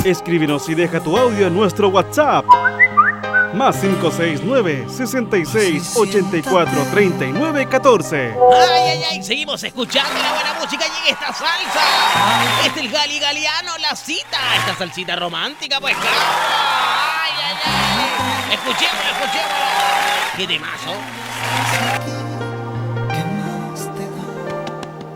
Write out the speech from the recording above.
Escríbenos y deja tu audio en nuestro WhatsApp. Más 569-66-84-39-14. Ay, ay, ay, seguimos escuchando la buena música y en esta salsa. Este es el Gali Galiano, la cita. Esta salsita romántica, pues claro. Ay, ay, ay. Escuchémoslo. Qué temazo.